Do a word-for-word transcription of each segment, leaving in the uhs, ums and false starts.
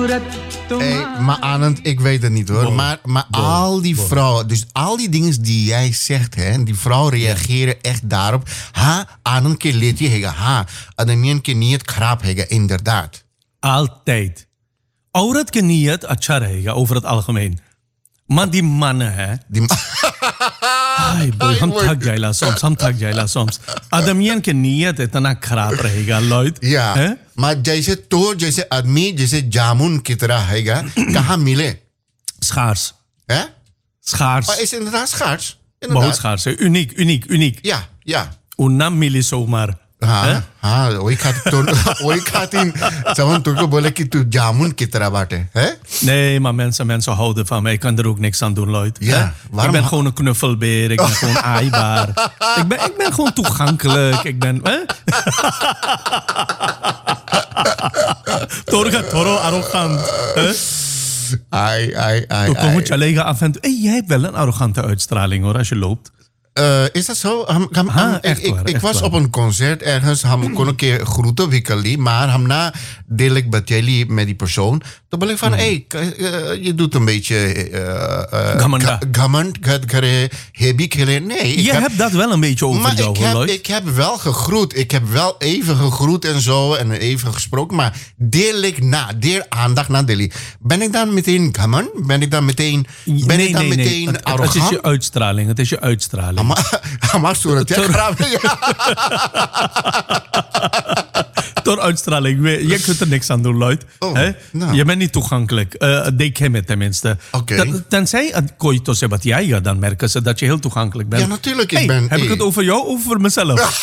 Hey, maar Anand, ik weet het niet hoor. Boy, maar maar boy, al die boy. vrouwen, dus al die dingen die jij zegt, hè, die vrouwen reageren yeah. echt daarop. Ha, Anand ke leedje hega. Ha, adamiyan ke niyat kharab hega, inderdaad. Altijd. Aurat ke niyat acha rahega, over het algemeen. Maar die mannen, hè. Die ma- Ay, boy, हम थक जाएला सोम्स हम थक जाएला सोम्स आदमियन के नियत इतना खराब रहेगा लॉयड या मां जैसे तो जैसे आदमी जैसे जामुन की तरह हैगा कहां मिले schaars hè schaars maar is inderdaad schaars inderdaad बहुत schaars है uniek uniek uniek ja ja una मिली zomaar हाँ हाँ वही खाती तो वही खाती जब तुमको बोले कि तू जामुन की तरह बाटे है nee maar mensen mensen houden van mij ik kan er ook niks aan doen Lloyd ja ik ben gewoon een knuffelbeer ik ben gewoon aaibaar ik ben ik ben gewoon toegankelijk ik ben hè Torga toro arrogant hè ai ai ai toen kom je collega af en toe hey, jij hebt wel een arrogante uitstraling hoor als je loopt. Uh, is dat zo? Ham, ham, ha, ham, ik, waar, ik, ik was waar. op een concert ergens. Ham kon een keer groeten wikkelen. Maar ham na deel ik met jullie met die persoon. Toen ben ik van, hé, mm. hey, uh, je doet een beetje... Uh, uh, Gamand. Heb ik heel... Nee. Je heb, hebt dat wel een beetje over maar jou, ik heb, Lloyd. ik heb wel gegroet. Ik heb wel even gegroet en zo. En even gesproken. Maar deel ik na. Deel aandacht na deel. Ben ik dan meteen gamand? Ben ik dan meteen... Ben nee, ik dan nee, meteen nee. arrogant? Het is je uitstraling. Het is je uitstraling. Maar surat ya grap. Door uitstraling. Je kunt er niks aan doen, Lloyd. Oh, He? nou. Je bent niet toegankelijk. Uh, denk hem het tenminste. Okay. Tenzij het koito se wat jij gaat, dan merken ze dat je heel toegankelijk bent. Ja, natuurlijk. Ik hey, ben, heb hey. ik het over jou of over mezelf?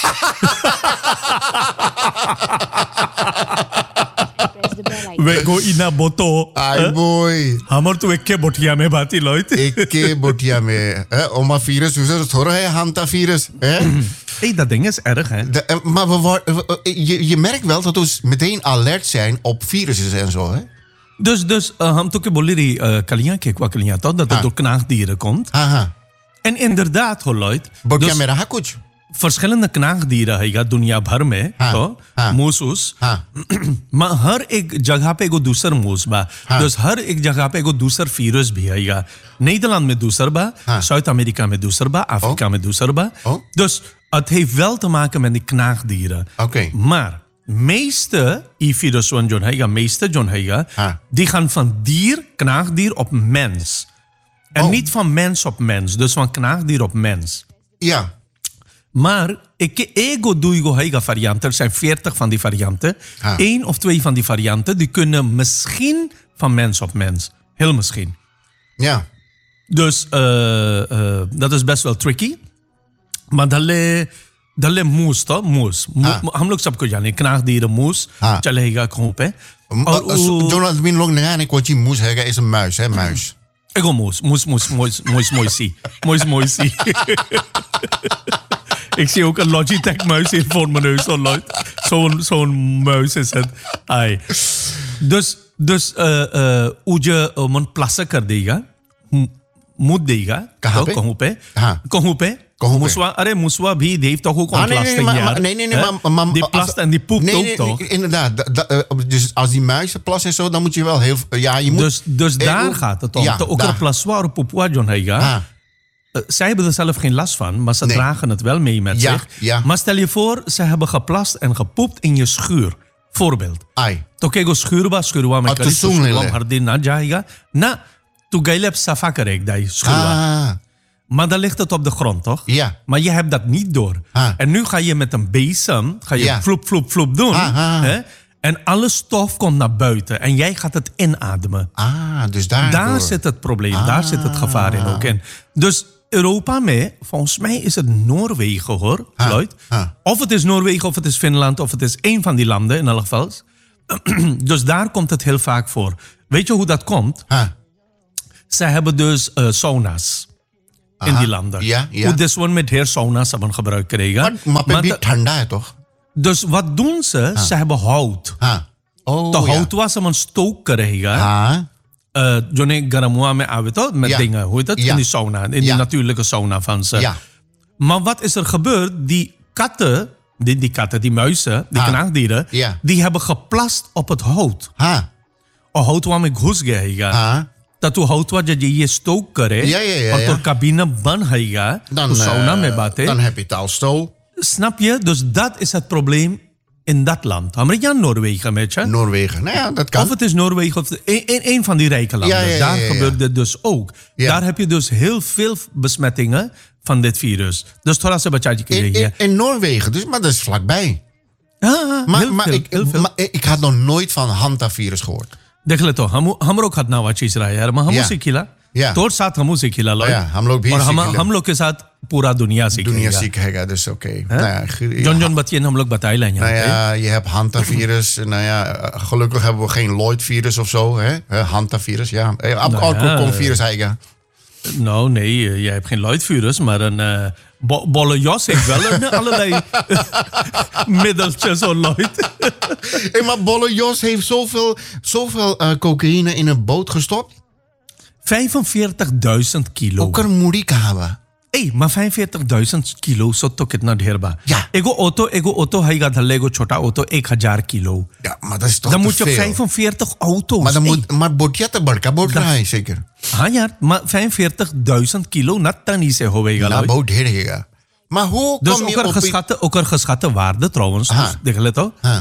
We go ina boto. Ay boy. Hamar tu ikke botiya mein baati Lloyd. Ikke botiya mein. Oma virus, dus het hoor hij hanta virus. Hey, dat ding is erg, hè? De, maar we worden, je, je merkt wel dat we meteen alert zijn op virussen en zo, hè? Dus, dus uh, हम तो के बोले रही कलियां के qua कलियां तो dat het door knaagdieren komt. Aha. En inderdaad, hoor Lloyd. Botiya mein raha kuch. verschillende knaagdieren है दुनिया भर में तो मूस उस हर एक जगह पे एगो दूसर मूस बा dus हर एक जगह पे एगो दूसर फिरस भी है Nederland में दूसर बा Zuid-Amerika में दूसर बा Afrika में दूसर बा dus het heeft wel te maken met die knaagdieren okay. maar meeste virus van John Heiga meeste John Heiga die gaan van dier knaagdier op mens en oh. niet van mens op mens dus van knaagdier op mens ja maar ik ego doe ik heiga varianten. Er zijn veertig van die varianten. Ah. Eén of twee van die varianten die kunnen misschien van mens op mens. Heel misschien. Ja. Dus uh, uh, dat is best wel tricky. Maar dalle dalle moes toch? Moes. हम लोग सबको जाने knaagdieren moes. चलेगा कहीं पे. John admin लोग नहीं आने कोची moes हैगा is een muis hè muis. Ego moes moes moes moes moes moesie moes moesie. Ik zie ook een Logitech-muis hier voor mijn neus. Zo'n zo'n muis is het. Ai. Dus, dus uh, uh, hoe je uh, mijn plassen kan dega, moet dega, कहूँ पे, कहूँ पे, मुसवा, अरे मुसवा भी die heeft toch ook ontlasting jaar. Nee, nee, nee, maar, maar die plast en die poept nee, ook nee, toch? Nee, inderdaad. Da, da, dus als die muizen plassen en zo, dan moet je wel heel, ja, je moet. Dus, dus eh, daar gaat het om. Ja, ook een plassoir poepwa John Heiga. Uh, zij hebben er zelf geen last van, maar ze nee. dragen het wel mee met ja, zich. Ja. Maar stel je voor, ze hebben geplast en gepoept in je schuur. Voorbeeld. Ai. To kego schuurba, schuurwa met kari, to schuurwa hardi na jaiga. Na, to gaileb safa karek dai schuurwa. Ah. Maar dan ligt het op de grond, toch? Ja. Maar je hebt dat niet door. Ah. En nu ga je met een bezem, ga je ja. floep, floep, floep doen. Ah, ah. Hè? En alle stof komt naar buiten. En jij gaat het inademen. Ah, dus daardoor. Daar zit het probleem. Ah. Daar zit het gevaar in ook in. Dus Europa mee, volgens mij is het Noorwegen hoor, ah. Lloyd. Ah. Of het is Noorwegen, of het is Finland, of het is één van die landen in elk geval. Dus daar komt het heel vaak voor. Weet je hoe dat komt? Ah. Zij hebben dus uh, sauna's. Aha. In die landen. Ja, ja. Hoe deze one met heer sauna's hebben gebruikt kregen. Maar, maar het ठंडा है toch? Dus wat doen ze? Ah. Ze hebben hout. Ah. Oh, de ja. hout was om een stook kregen. Ah. Uh, जो ने गर्म हुआ में आवे तो met ja. dingen, hoe heet dat? Ja. In die sauna, in die ja. natuurlijke sauna van ze. Ja. Maar wat is er gebeurd? Die katten, die, die katten, die muizen, die ha. knaagdieren, ja. die hebben geplast op het hout. Ha. और हौतवा में घुस गया हैगा तो तू हौतवा जब ये स्टोक करे ja, ja, ja, और तो cabine बन हैगा तो sauna में बातें dan heb je taalstoel. Snap je? Dus dat is het probleem in dat land. Amerikaan Noorwegen, weet je? Noorwegen, nou ja, dat kan. Of het is Noorwegen of een, een van die rijke landen. Ja, ja, ja, Daar ja, ja. gebeurt dit dus ook. Ja. Daar heb je dus heel veel besmettingen van dit virus. Dus थोड़ा सा बचा के In, in, in Noorwegen, dus, maar dat is vlakbij. हाँ, Maar, heel maar, veel, ik, heel veel. maar ik had nog nooit van hantavirus gehoord. देख ले तो हम हम लोग खतना हुआ चीज रहा है यार हम Yeah. उसे खिला Yeah. तोर साथ हम उसे खिला लो Yeah, हम लोग भी और हम सीख हम लोग के साथ पूरा दुनिया सीखेगा Dunia ziek हैगा, dus oké. Okay. Nou ja, ge- John John बतिए हम लोग बताए लेंगे Nou ja, je hebt hantavirus. Nou ja, gelukkig hebben we geen Lloyd-virus of zo. Hè? Hè, hantavirus, ja. Eh, ab- Nou ja. Alcoholvirus हैगा. Nou nee, jij hebt geen luidvirus, maar een uh, bo- bolle jas heeft wel een, allerlei middeltjes zo luid. Hey, maar Bolle Jos heeft zoveel, zoveel uh, cocaïne in een boot gestopt. vijfenveertigduizend kilo. Ook er moeilijk hebben. Hey, maar vijfenveertigduizend kilo so तो कितना ढेर बा Ja. एगो ऑटो एगो ऑटो हैगा धल्ले एगो छोटा ऑटो एक हजार kilo Ja, maar dat is toch dan te moet je veel. vijfenveertig auto's Maar dan hey. moet, maar botje te barka boot rijden, zeker. हाँ यार maar vijfenveertigduizend kilo नत्ता नहीं से होवेगा Na लोग boot हैगा. Maar hoe dus kom ook je er op... geschatte ook er geschatte waarde trouwens Aha. dus, देख ले तो Huh.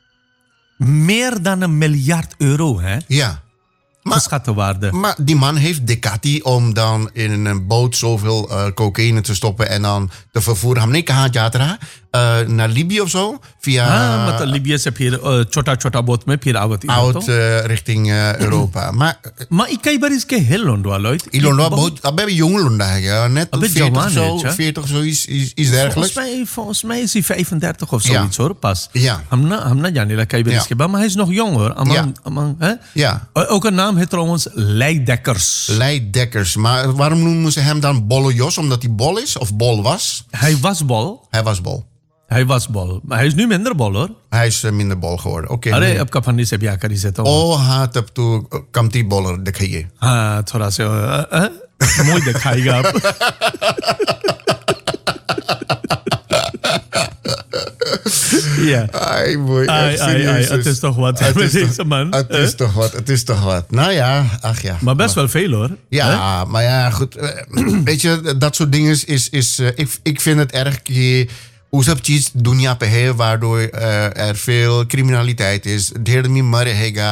meer dan een miljard euro hè Ja. Maar, geschatte waarde maar die man heeft Ducati om dan in een boot zoveel uh, cocaïne te stoppen en dan te vervoeren. Hamne kaha jatra uh, naar Libië of zo? Via हाँ मतलब लीबिया से फिर छोटा छोटा बोट में फिर आवती out uh, richting uh, Europa. Maar maar ik kijk maar eens के heel लोंडवा Lloyd Ilonwa boot, abbe hebben jonge londa हैगा. Net Abbe veertig jawaan, zo, weet je. veertig of zoiets, iets, iets volgens dergelijks. mij volgens mij is hij vijfendertig of Ja. zoiets hoor pas Ja. हम ना हम ना जाने लगा कई बार Ja. इसके बाद maar hij is nog jong hoor among, Ja. among, hè? Ja. Ook een naam heet trouwens Leidekkers. Leidekkers. Maar waarom noemen ze hem dan Bolle Jos? Omdat hij bol is of bol was? Hij was bol. Hij was bol. Hij was bol. Maar hij is nu minder bol hoor. Hij is uh, minder bol geworden. Oké. अरे Okay, अब कफनी से ब्याह करी से तो oh, हाँ तब तो कमती बॉलर दिखाइए. हाँ थोड़ा से मुंह दिखाएगा आप Ja. Ai, boy. Ai, echt ai, ai, serieus. het is toch wat Het met is deze toch- man. Het is toch wat, het is toch wat. Nou ja, ach ja. Maar best wel veel hoor. Ja, maar ja, goed. eh, Weet je, dat soort dingen is... is eh, ik, ik vind het erg... कि वो सब चीज दुनिया पे है waardoor uh, er veel criminaliteit is. ढेर आदमी मर रहेगा.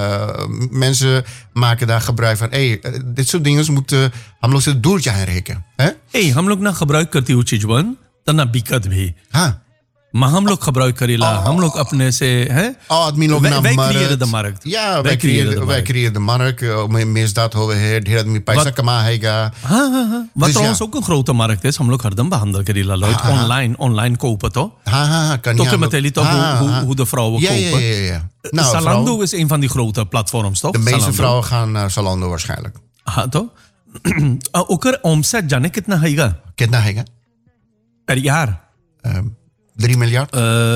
Uh, mensen maken daar gebruik van. Hey, uh, dit soort dingen moeten हम लोग से दूर जाए रहेगा. हैं? ए हम लोग ना खबराई करती हूँ चीज बन तना बिकत भी हाँ. maar हम लोग खबराई करीला हम लोग अपने से हैं Oh, आदमी लोग wij, ना wij markt. creëren de markt. Ja, wij creëren, wij creëren de markt. Uh, met misdaad होवे है. ढेर आदमी पैसा Wat- कमा हैगा. हाँ हाँ हाँ wat Dus trouwens ja. ook een grote markt is हम लोग हरदम behandel करीला लोग हाँ, हाँ. online online kopen toch हाँ हाँ हाँ kan toch je je met die toch hoe, हाँ, hoe, हाँ. hoe de vrouwen Ja, ja, kopen ja, ja, ja. Nou, Zalando vrouw- is een van die grote platforms toch de meeste Zalando. vrouwen gaan naar Zalando waarschijnlijk. हाँ तो uh, ook er omzet जाने कितना हैगा कितना हैगा? per jaar Uh, drie miljard?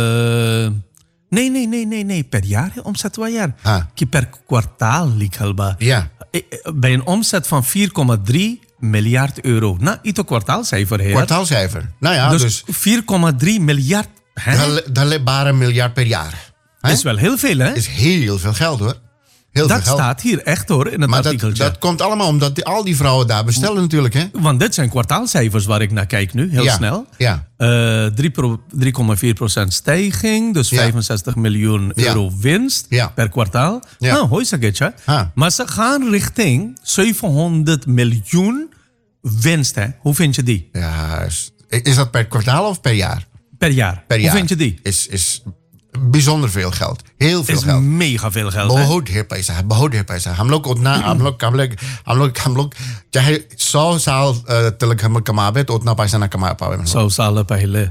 Uh, nee, nee, nee, nee, nee. Per jaar hè, omzet wel jaar. Ah. Ki per kwartaal likhal ba. Ja. Eh, eh, Bij een omzet van vier komma drie miljard euro. Nou, ito kwartaalcijfer hè. Kwartaalcijfer. Nou ja, Dus, dus, vier komma drie miljard. Hè? dat dat bare een miljard per jaar. Hè? Is wel heel veel hè. is heel veel geld hoor. Heel dat veel geld. staat hier echt hoor in het Maar dat, artikeltje. dat komt allemaal omdat die, al die vrouwen daar bestellen natuurlijk. Hè? Want dit zijn kwartaalcijfers waar ik naar kijk nu, heel Ja, snel. ja. Uh, drie komma vier procent stijging, dus Ja. vijfenzestig miljoen Ja. euro winst Ja. per kwartaal. Ja. Nou, hoi zeg Ah. Maar ze gaan richting zevenhonderd miljoen winst. Hè? Hoe vind je die? Ja, is, is dat per kwartaal of per jaar? Per jaar. Per Hoe jaar. vind je die? Is, is bijzonder veel geld. Heel veel Is geld. mega veel geld. hè? बहुत ढेर पैसा है बहुत ढेर पैसा है हम लोग उतना हम लोग हम लोग हम लोग हम लोग चाहे सौ साल अ, तक हम लोग कमावे तो उतना पैसा ना कमा पावे हम लोग। Zo साल पहले.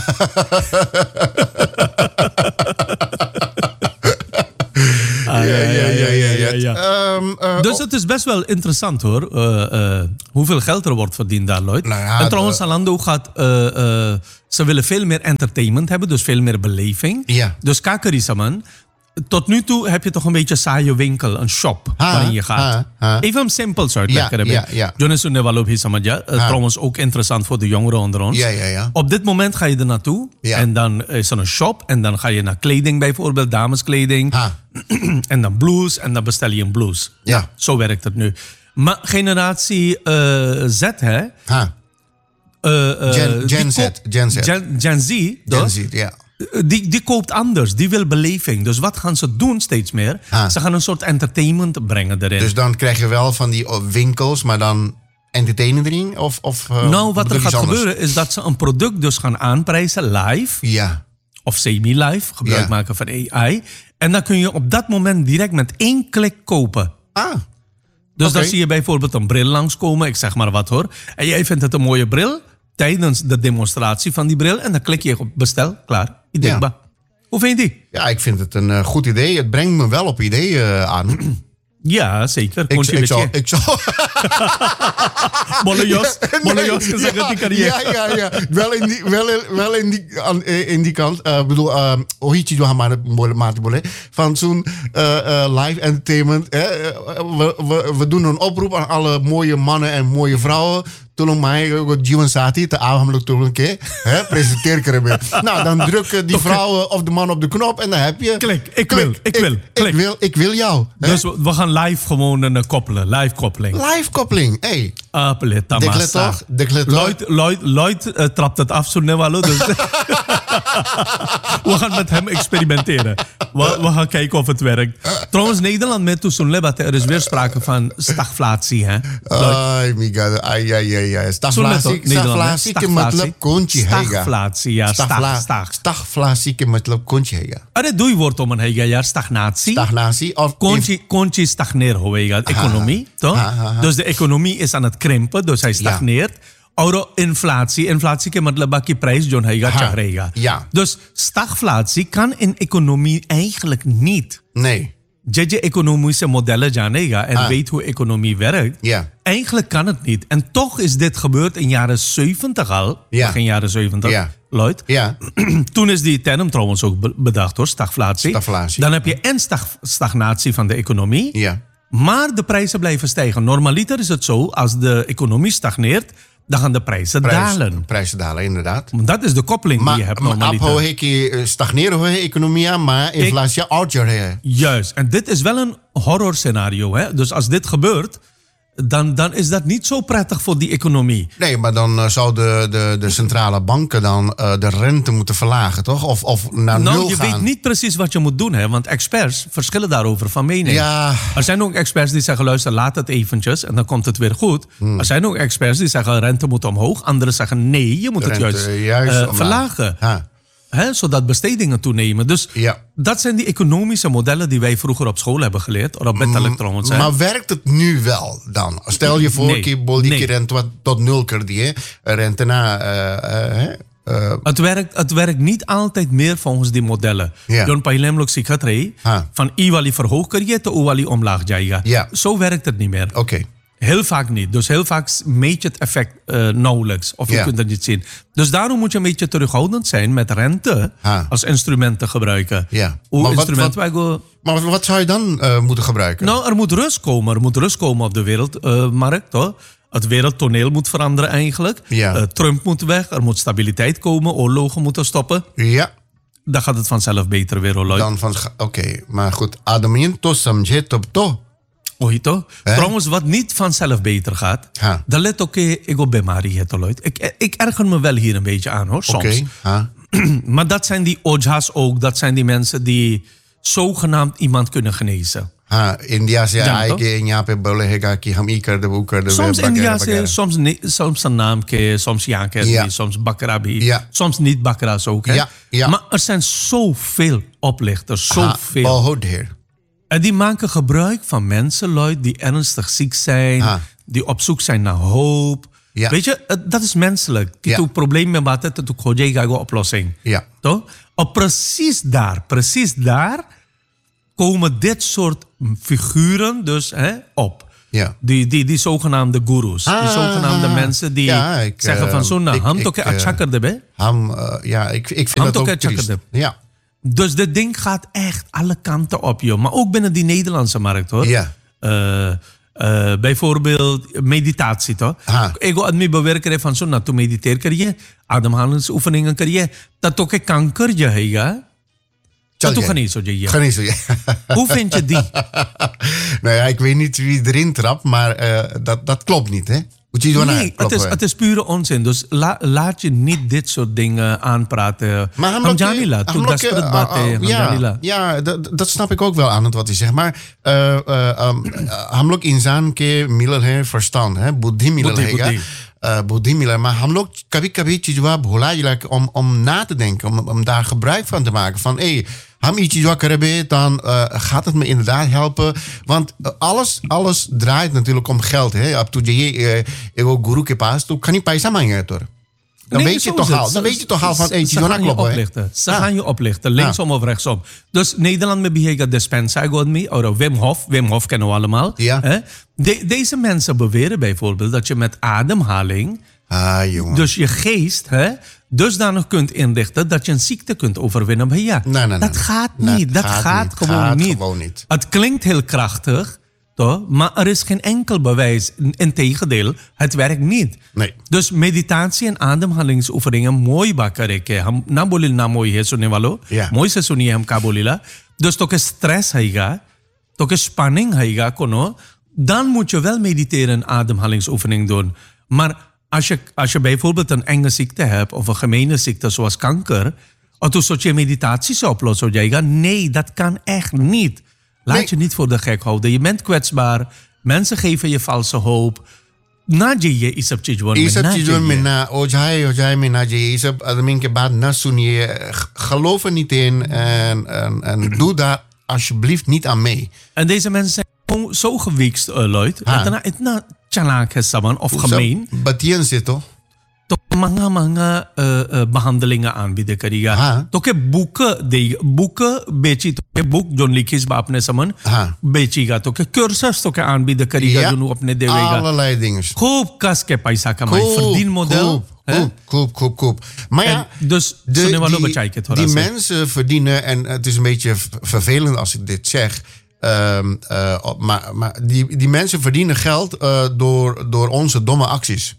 Ah, ja, ja, ja, ja, ja, ja. Ehm, eh, Dus het is best wel interessant hoor. Uh, uh, hoeveel geld er wordt verdiend daar, Lloyd. Nou ja, en trouwens, de- Zalando gaat. Uh, uh, ze willen veel meer entertainment hebben, dus veel meer beleving. Ja. Dus kakeri saman. tot nu toe heb je toch een beetje saaie winkel, een shop ha, waarin je gaat. Ha, ha. Even hem simpels uitleggen. Ja, ja, ja. Jonas Unewalop trouwens ook interessant voor de jongeren onder ons. Ja, ja, ja. Op dit moment ga je er naartoe ja. en dan is er een shop en dan ga je naar kleding bijvoorbeeld, dameskleding. Ha. En dan blues en dan bestel je een blues. Ja. Ja, zo werkt het nu. Maar generatie uh, Z, hè? Ha. Uh, uh, Gen, Gen, Z, Gen Z. Gen, Gen Z. Gen Z, ja. Die, die koopt anders, die wil beleving. Dus wat gaan ze doen steeds meer? Ah. Ze gaan een soort entertainment brengen erin. Dus dan krijg je wel van die winkels, maar dan entertainen erin? Of, of, uh, nou, wat er gaat anders? gebeuren is dat ze een product dus gaan aanprijzen live. Ja. Of semi-live, gebruik ja. maken van A I. En dan kun je op dat moment direct met één klik kopen. Ah. Dus okay. dan zie je bijvoorbeeld een bril langskomen, ik zeg maar wat hoor. En jij vindt het een mooie bril tijdens de demonstratie van die bril. En dan klik je op bestel, klaar. Ja. Hoe vind je die? Ja, ik vind het een uh, goed idee. Het brengt me wel op ideeën uh, aan. Ja, zeker. Ik, ik zou... Ik zou... Bolle Jos, Bolle Jos gezegd ja, die carrière. Ja, ja, ja. Wel in die, wel in, wel in die, in die kant. Ik uh, bedoel, Ohichi uh, van zo'n uh, uh, live entertainment. Eh, we, we, we doen een oproep aan alle mooie mannen en mooie vrouwen. Toen mij Jiwan Sati te avondelijk toen een keer presenteer ik ermee. Nou, dan drukken die okay. vrouwen of de man op de knop en dan heb je. Klik, ik klik, wil, ik wil, ik, ik wil, ik wil jou. Dus he? we gaan live gewoon een koppelen, live koppeling. Live koppeling, hey. Appele, tamassa. Lloyd, Lloyd, Lloyd uh, trapt het af zo Newalo. Dus we gaan met hem experimenteren. We, we gaan kijken of het werkt. Trouwens, Nederland met Toesoenlebat, er is weer sprake van stagflatie, hè? Ai, my god, ai, ai, ai. Ja, stagflatie, stagflatie के मतलब कौन ची है stagflatie, ja, stag, stag. Stagflatie के मतलब कौन ची है? अरे दो ही woord om है यार, stagnatie. Stagnatie of कौन ची stagneer होएगा, economie, toch? Dus de economie is aan het krimpen, dus hij stagneert. और inflatie, inflatie के मतलब की prijs जो है चढ़ रहेगा. Ja. Dus stagflatie kan in economie eigenlijk niet. Nee. Je je economische modellen janega en ah. weet hoe economie werkt. Ja. Eigenlijk kan het niet. En toch is dit gebeurd in jaren zeventig al. Ja. Begin jaren zeventig. Ja. Lloyd. Ja. Toen is die term trouwens ook bedacht hoor, stagflatie. Stagflatie. Dan heb je en stag, stagnatie van de economie. Ja. Maar de prijzen blijven stijgen. Normaliter is het zo, als de economie stagneert, dan gaan de prijzen Prijs, dalen. Prijzen dalen, inderdaad. Dat is de koppeling maar, die je hebt maar normaliter. Maar stagneren stagneren we economie, maar inflatie ouder. Juist. En dit is wel een horror scenario. Hè? Dus als dit gebeurt, dan, dan is dat niet zo prettig voor die economie. Nee, maar dan uh, zou de, de, de centrale banken dan uh, de rente moeten verlagen, toch? Of, of naar nou, nul je gaan. weet niet precies wat je moet doen, hè? Want experts verschillen daarover van mening. Ja. Er zijn ook experts die zeggen, luister, laat het eventjes en dan komt het weer goed. Hmm. Er zijn ook experts die zeggen, rente moet omhoog. Anderen zeggen, nee, je moet rente, het juist, juist uh, verlagen. Ha. He, zodat bestedingen toenemen. Dus ja. dat zijn die economische modellen die wij vroeger op school hebben geleerd. Op mm, trouwens, maar werkt het nu wel dan? Stel je voor, nee, bol die nee. rente tot nul keer die rente na. Uh, uh, uh. Het, werkt, het werkt niet altijd meer volgens die modellen. Ja. Don Pailemlok Sikhatrei van Iwali verhoog je te Uwali omlaag jaiga. Ja. Zo werkt het niet meer. Oké. Okay. Heel vaak niet. Dus heel vaak meet je het effect uh, nauwelijks. Of je ja. kunt het niet zien. Dus daarom moet je een beetje terughoudend zijn met rente ha. als instrument te gebruiken. Ja. Hoe maar, instrument wat, wat, go... maar wat zou je dan uh, moeten gebruiken? Nou, er moet rust komen. Er moet rust komen op de wereldmarkt. Uh, het wereldtoneel moet veranderen eigenlijk. Ja. Uh, Trump moet weg. Er moet stabiliteit komen. Oorlogen moeten stoppen. Ja. Dan gaat het vanzelf beter weer, Lloyd. Dan van... Oké, okay. Maar goed. Adamin to samje top to. Ohito. Eh? Trouwens, wat niet vanzelf beter gaat, ha. dan let ook ik op bij Marie Lloyd. Ik, ik erger me wel hier een beetje aan hoor, soms. Okay. Ha. Maar dat zijn die ojas ook, dat zijn die mensen die zogenaamd iemand kunnen genezen. Ha, India se aige यहाँ पे बोले हैगा कि हम ही कर दे वो कर दे. Soms India se, soms soms een naam ke, soms ja ke, ja. soms bakra bhi, ja. soms niet bakra's ook. Hè? Ja. Ja. Maar er zijn zoveel oplichters, zoveel. Oh, dear. En die maken gebruik van mensen, Lloyd, die ernstig ziek zijn, ha. die op zoek zijn naar hoop. Ja. Weet je, dat is menselijk. Die ja. probleem met wat het ook een oplossing. Ja. Toch? Op precies daar, precies daar komen dit soort figuren dus hè, op. Ja. Die, die, die zogenaamde gurus. Ah, die zogenaamde mensen die ja, ik, zeggen van zo'n ham toch achakerde be. Ham, uh, ja, ik, ik vind ham dat ook triest. Ja. Dus dit ding gaat echt alle kanten op, joh. Maar ook binnen die Nederlandse markt, hoor. Ja. Uh, uh, bijvoorbeeld meditatie, toch? Ik wil het bewerken van zo, nou, toen mediteer kan je, ademhalingsoefeningen kan je, dat ook een kanker je hebt, ja? Dat toch niet zo, je. Ga niet zo, ja. Hoe vind je die? Nou ja, ik weet niet wie erin trapt, maar uh, dat, dat klopt niet, hè? Nee, het is, het is pure onzin. Dus la, laat je niet dit soort dingen aanpraten. Maar Hamjanila, toen dat het batte. Ja, ja dat, dat snap ik ook wel aan het wat hij zegt. Maar uh, uh, um, हम लोग इंसान के मिलल है verstand, है बुद्धि मिलल है बुद्धि मिलल. Maar हम लोग कभी कभी चीज़वा भुला जाला om om na te denken, om om daar gebruik van te maken van hey, ham iets wat hebben, dan uh, gaat het me inderdaad helpen. Want uh, alles, alles draait natuurlijk om geld. Hè? Ab toen je ego guru ke paas, toen kan je paisa mangen door. Dan nee, weet je toch al, dan weet je toch al van hey, ze gaan je oplichten. Ze ah. gaan je oplichten, linksom ah. of rechtsom. Dus Nederland met beheer dispensa god me, of Wim Hof, Wim Hof kennen we allemaal. Ja. Hè? De, deze mensen beweren bijvoorbeeld dat je met ademhaling, ah, jongen. dus je geest, hè, dusdanig kunt inrichten dat je een ziekte kunt overwinnen. Maar ja, nee, nee, dat nee. gaat niet. Nee, dat gaat, gaat, niet. Gewoon, gaat niet. gewoon niet. Het klinkt heel krachtig, toch? Maar er is geen enkel bewijs. Integendeel, het werkt niet. Nee. Dus meditatie en ademhalingsoefeningen, mooi bakken. Na bolil na mooi है सुनने वालों. Mooi से सुनिए हम क्या बोलिला. Dus toch een stress हैगा, toch een spanning हैगा कोनो. Dan moet je wel mediteren en ademhalingsoefening doen. Maar als je, als je bijvoorbeeld een enge ziekte hebt of een gemene ziekte zoals kanker, of toen soort je meditatie zou oplossen, jij gaat, nee, dat kan echt niet. Laat nee. je niet voor de gek houden. Je bent kwetsbaar. Mensen geven je valse hoop. Na je is op चीज ये सब चीजों में ना ओझाए ओझाए में ना जाइए ये सब आदमी के बात ना सुनिए geloof er niet in en, en, en doe daar alsjeblieft niet aan mee. En deze mensen zijn zo gewiekst, uh, Lloyd. Het na chalak is saman of gemeen. Batiyan zit toch? Toch mga mga uh, uh, behandelingen aanbieden करेगा. तो के बुक दे बुक बेची तो के बुक जो लिखी इस बाप ने समन बेचीगा तो के cursus तो के aanbieden करेगा जो नु अपने देवेगा. Allerlei dingen. खूब कस के पैसा कमाई verdienmodel. Koop, koop, koop, koop. Maar ja, dus de, die, die mensen verdienen, en het is een beetje vervelend als ik dit zeg, um, uh, maar, maar die, die mensen verdienen geld uh, door, door onze domme acties.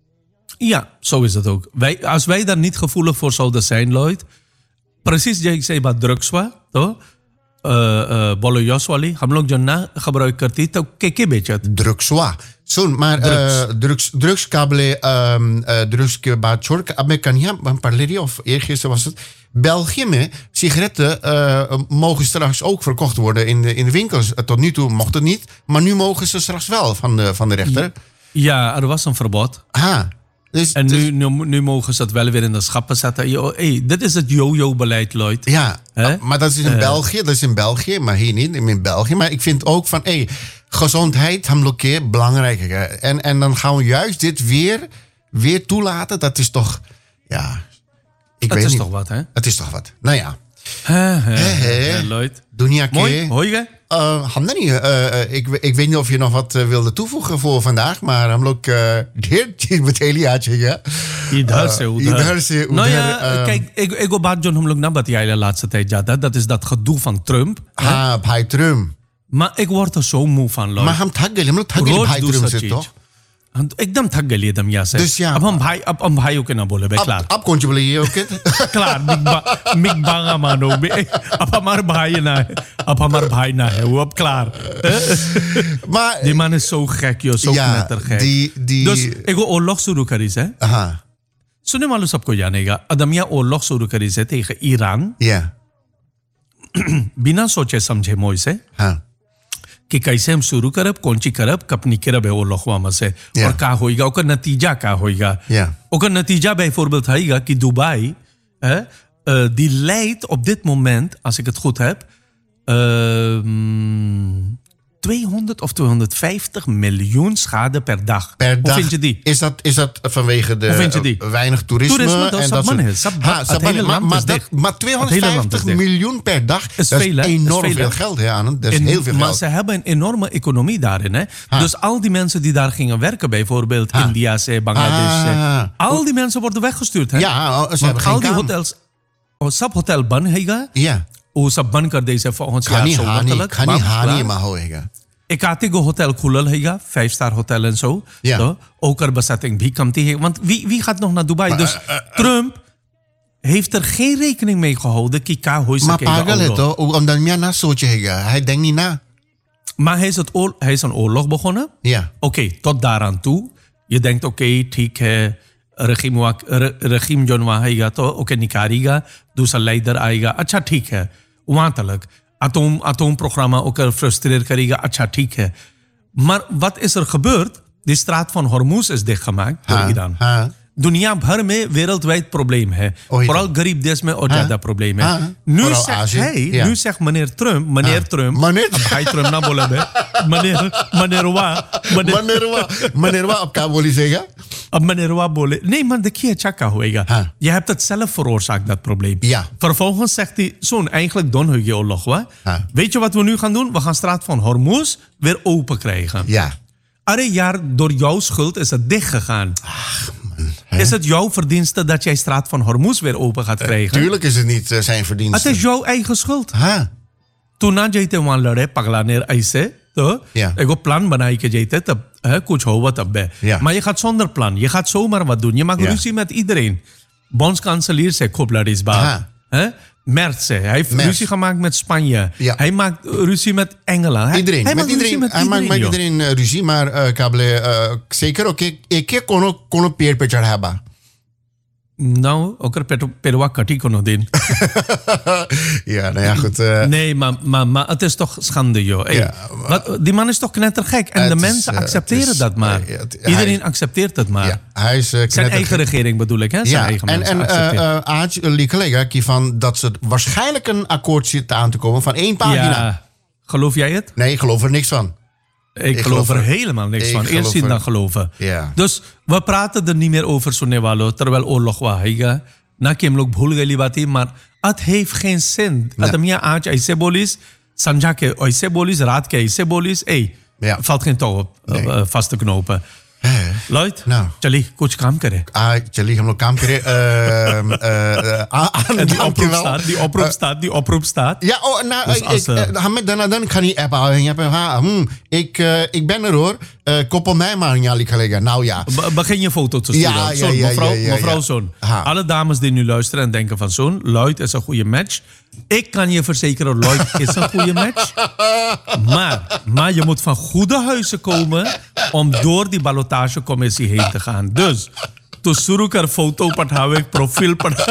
Ja, zo is het ook. Wij, als wij daar niet gevoelig voor zouden zijn, Lloyd, precies wat ik zei bij drugswa, toch? बोलो यस वाली हम लोग जो ना खबर करती तो के के बेचत drugswa सुन maar drugs drugskabelen drugs के बाद छोड़ अब मैं कन्या हम पढ़ ले रही of eergisteren was het België में sigaretten uh, mogen straks ook verkocht worden in de in de winkels. Tot nu toe mocht het niet, maar nu mogen ze straks wel van de van de rechter. Ja, er was een verbod. Ah. Dus, en nu, nu, nu mogen ze het wel weer in de schappen zetten. Yo, hey, dit is het yo-yo-beleid, Lloyd. Ja, He? maar dat is in uh, België. Dat is in België, maar hier niet. In België. Maar ik vind ook van, hey, gezondheid, hamlokeer, belangrijk. En, en dan gaan we juist dit weer, weer toelaten. Dat is toch, ja, ik het weet is niet. toch wat, hè? Het is toch wat. Nou ja. He, he, he, he, Lloyd. Dunia Mooi, hoor je? Uh, Hamdani, uh, uh, ik, ik weet niet of je nog wat uh, wilde toevoegen voor vandaag, maar हम लोग ढेर चीज बतैली आज है क्या? इधर से उधर. इधर से उधर. Nou ja, uh, kijk, ik ik op baat John हम लोग ना बताया de laatste tijd ज्यादा. Dat is dat gedoe van Trump. हाँ, भाई Trump. Maar ik word er zo moe van, Lloyd. Maar हम थक गए, हम लोग थक गए भाई Trump से तो. एकदम थक गए एकदम यहाँ से. Dus ja. अब हम भाई अब हम भाइयों के ना बोले भाई क्लार. अब कौन सी बोले ये ओके? क्लार मिक बा मिक बांगा मानो बे. अब हमारे भाई ना है. अब हमारे भाई ना है. वो अब क्लार. Maar die man is zo gek, joh, zo ja, knettergek. Die die. Dus ik wil oorlog शुरू करी से. हाँ. सुनने वालों सबको जानेगा. अदमिया ओरलॉग शुरू करी से थे ईरान. Yeah. बिना सोचे समझे मोई से. हाँ. कि कैसे हम शुरू करब कौन ची करब कपनी करब है वो लोखवा से yeah. और का होएगा ओकर नतीजा का होएगा yeah. ओकर नतीजा bijvoorbeeld होएगा कि Dubai uh, uh, die leidt op dit moment als ik het goed heb uh, tweehonderd of tweehonderdvijftig miljoen schade per dag. Per Hoe dag. vind je die? Is dat, is dat vanwege de Hoe vind je die? Uh, weinig toerisme? Toerisme, dat en dat soort... is ha, het hele land maar, is dat, dicht. maar tweehonderdvijftig miljoen per dag, is dat veel, is enorm is veel, veel geld. Ja, dat is en, heel veel maar geld. ze hebben een enorme economie daarin. Hè? Dus al die mensen die daar gingen werken, bijvoorbeeld ha. India, Bangladesh, ha. al die mensen worden weggestuurd. Hè? Ja, ze Want hebben al geen die kamer. hotels... और सब होटल बंद हैगा Ja. वो सब बंद कर दे से volgens Ga jaar niet zo hani, letterlijk. ga niet Maar- hani maar hoega. एक आते गो होटल खुलल हैगा five star hotel en zo. Ja. तो ओकर bezetting भी कमती है want wie wie gaat nog naar Dubai Maar, dus uh, uh, Trump heeft er geen rekening mee gehouden कि क्या हो Maar सकेगा pagal oorlog. ito, omdat niya na sochega. Hij denkt niet na. Maar hij is, het oor, hij is een oorlog begonnen. Ja. Oké, okay, tot daaraan toe. Je denkt, oké, okay, ठीक है, regime wa- re- regime जो वहाँ आएगा तो okay okay, निकालेगा, दूसरा लीडर आएगा, अच्छा ठीक है, वहाँ तक atoom, atoomprogramma ook er frustreer krijgen, अच्छा ठीक है. Maar wat is er gebeurd? De straat van Hormuz is dichtgemaakt door Ha, Iran. ha. दुनिया भर में wereldwijd probleem है. Oei. Vooral गरीब देश में और ज्यादा probleem है. हाँ, Nu vooral zegt Azië, hij, ja. nu zegt meneer Trump, meneer हाँ, Trump, meneer- अब भाई Trump ना बोला बे, meneer, meneer wa, meneer, Manerwa, Manerwa op Kabul zeggen. अब meneer wa बोले, nee man, देखिए अच्छा क्या होएगा. हाँ. Je hebt het zelf veroorzaakt, dat probleem. Ja. Vervolgens zegt hij, zo'n eigenlijk doen je oorlog, wa? हाँ. Weet je wat we nu gaan doen? We gaan straat van Hormuz weer open krijgen. Ja. Arre jaar, door jouw schuld is het dicht gegaan. Hè? Is het jouw verdienste dat jij straat van Hormuz weer open gaat krijgen? Tuurlijk is het niet uh, zijn verdienste. Het is jouw eigen schuld. हाँ. तू ना जाते वहां लड़े पगलाने ऐसे तो Ja. एगो प्लान बनाई के जाते तब है कुछ होगा तब बे Ja. maar je gaat zonder plan je gaat zomaar wat doen je maakt Ja. ruzie met iedereen bondskanselier zei Koblaris Aha. ba hè Merz zei, hij heeft Merz. ruzie gemaakt met Spanje Ja. hij maakt ruzie met Engeland hij, Iedereen. hij met maakt ruzie iedereen. met Hij maakt iedereen met joh. iedereen uh, ruzie, maar uh, Kable, uh, zeker ook ik ik kono kono peer pe chढ़ाबा. nou ook er perwa kati kono din Ja, nou ja, goed. Uh, nee maar, maar, maar het is toch schande joh hey, Ja, maar- wat, die man is toch knettergek en Het de is, mensen uh, accepteren het is, dat maar uh, het- iedereen hij- accepteert het maar ja, hij is uh, zijn knettergek. eigen regering bedoel ik hè zijn Ja, eigen en, mensen en accepteren. uh, uh, Aaj Likkelega die van dat ze waarschijnlijk een akkoord zit aan te komen van één pagina. Ja, geloof jij het? Nee, ik geloof er niks van. Ik, Ik geloof er geloof er- helemaal niks ik van. Eerst geloof zien er- dan geloven. Ja. Dus we praten er niet meer over Sunewalo, terwijl oorlog was. Na कि हम लोग भूल गए बात ही maar het heeft geen zin. Nee. अदम यहाँ आज ऐसे बोलिस, संजा के ऐसे बोलिस, रात के ऐसे बोलिस, hey, Ja. valt geen touw op Nee. uh, vast te knopen. Hè? Lloyd, Nou. चलिए कुछ काम करें. Ah, चलिए हम लोग काम करें. Uh, uh, uh, En die oproep staat, die oproep staat, die oproep staat. Ja, oh, nou, Dus ik, als, ik, uh, uh, Hamed dan dan kan niet app houden. Je hebt een ha, hmm, ik, uh, ik ben er hoor. Uh, koppel mij maar, ja, collega. Nou ja. Be- Begin je foto te sturen. Ja, ja, Zoon, ja, mevrouw, ja, ja, mevrouw ja. Zoon. Ha. Alle dames die nu luisteren en denken van Zoon, Lloyd is een goede match. Ik kan je verzekeren, Lloyd is een goede match. Maar, maar je moet van goede huizen komen om door die ballotagecommissie heen te gaan. Dus, तो शुरू कर फोटो पठाओ एक प्रोफाइल पठाओ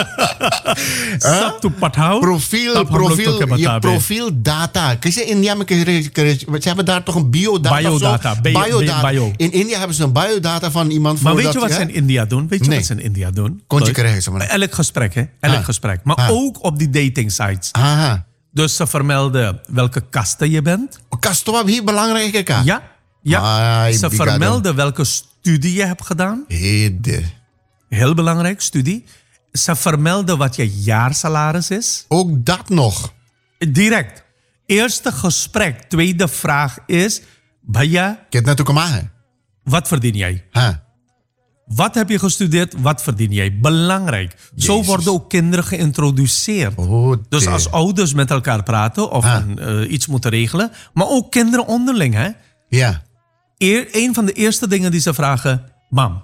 सब तो पठाओ Profiel, तब हम लोग तो क्या profiel, je बता profiel data. Kijk, in India met- ze hebben daar toch een biodata. Biodata, of zo? bio- biodata. bio. In India hebben ze een biodata van iemand. Maar weet voordat je wat je- ze in India doen? Weet je Nee. wat ze in India doen? Kon je Lloyd? krijgen, zeg maar. Elk gesprek, hè? Elk Ah. gesprek. Maar Ah. ook op die dating sites. Aha. Dus ze vermelden welke kaste je bent. Kastoa, hier belangrijk, kijk. Ja, ja. Ai, Ze bigado. vermelden welke studie je hebt gedaan. Hede. Heel belangrijk, studie. Ze vermelden wat je jaarsalaris is. Ook dat nog. Direct. Eerste gesprek. Tweede vraag is... Bhaiya, Ik heb net ook een maag. wat verdien jij? Ha. Wat heb je gestudeerd? Wat verdien jij? Belangrijk. Zo Jezus. worden ook kinderen geïntroduceerd. Oh, Dus de- als ouders met elkaar praten of Ah. een, eh, iets moeten regelen. Maar ook kinderen onderling. Hè? Ja. Eer, een van de eerste dingen die ze vragen... Mam,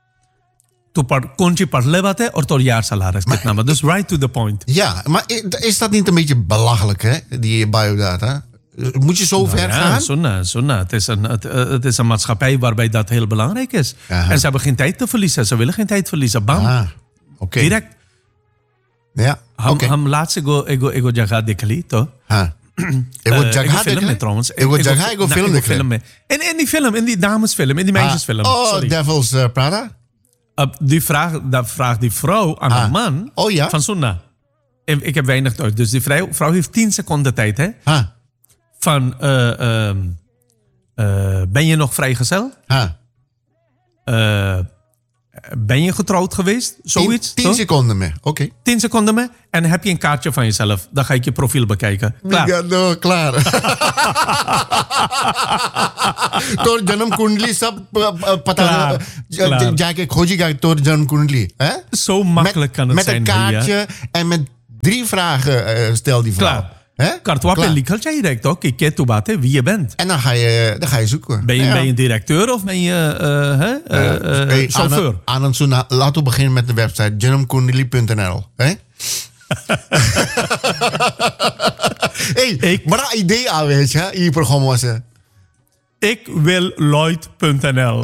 tu par, kon je parle bate or tor jaar salaris kitna? Dus right to the point. Ja, maar i- is dat niet een beetje belachelijk, hè? Die biodata? Moet je zo ver Ja, gaan? sunna, sunna. Het is, een, het, eh, het is een maatschappij waarbij dat heel belangrijk is. Aha. En ze hebben geen tijd te verliezen. Ze willen geen tijd verliezen. Bam, Ah, oké. direct. Ja, हम oké. हम लास्ट एगो एगो एगो जगह देख ली तो Ha. Ik Eh, wil एगो Jagha film में देखले? trouwens Ik wil Jagha, ik wil ना, film एगो देखले. film में in in die film in die damesfilm in die meisjesfilm Ah, oh, sorry Devil's uh, Prada? Op die vraag dat vraagt die vrouw aan Ah. de man Oh, ja? van Sunna ik, ik heb weinig tijd dus die vrouw, vrouw heeft tien seconden tijd hè Ha. van uh, uh, uh, ben je nog vrijgezel Ha. uh, ben je getrouwd geweest zoiets Tien, tien toch? seconden meer. Oké. tien seconden mee en dan heb je een kaartje van jezelf dan ga ik je profiel bekijken klaar Ja, no, klaar. तो जन्म कुंडली सब प- प- पता Klaar, ज- klaar. जाके खोजेगा तो जन्म कुंडली. Hè? zo makkelijk kan het met zijn een भैया. kaartje en met drie vragen uh, stel die vrouw. Kartwa pe likhal chahiye direct toch? कि क्या तू बात है wie je bent. En dan ga je, dan ga je zoeken. Ben je, ja. ben je een directeur of ben je uh, uh, uh, uh, hey, chauffeur? Anand Suna, laten we beginnen met de website janamkundili punt n l. Hé? Hey, ik, maar dat idee aan, weet je, in je programma's. Ik wil Lloyd punt n l.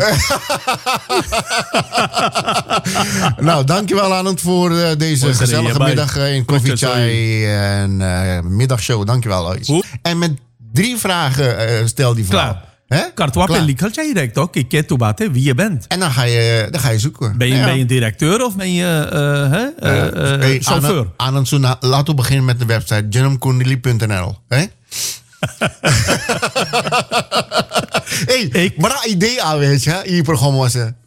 Nou, dankjewel Anand voor uh, deze gezellige middag uh, in Coffee Chai en uh, middagshow. Dankjewel Lloyd. En met drie vragen uh, stel die vrouw. Kartwa pe likhal chahiye direct toch? कि क्या तू बात है wie je bent. En dan ga je, dan ga je zoeken. Ben je, ja. ben je een directeur of ben je uh, uh, uh, uh, hey, chauffeur? Anand Suna, laten we beginnen met de website janamkundili punt n l. Hé? Hey, ik, maar dat idee aan, weet je, in je programma's.